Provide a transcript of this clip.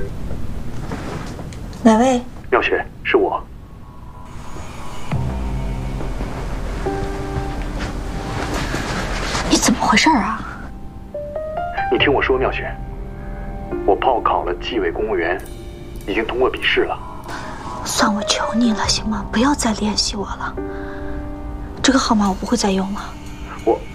哪位？ 妙雪，是我。 你怎么回事啊？ 你听我说，妙雪，我报考了纪委公务员，已经通过笔试了。 算我求你了，行吗？不要再联系我了。这个号码我不会再用了。